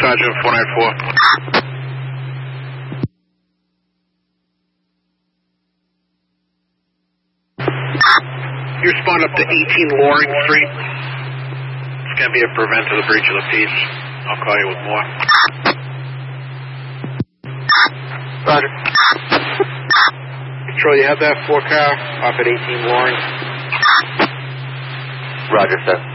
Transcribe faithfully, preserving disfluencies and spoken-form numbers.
Sergeant four nine four. You respond up to eighteen Loring Street. It's going to be a prevent of the breach of the peace. I'll call you with more. Roger. Control, you have that four car up at eighteen Loring? Roger, sir.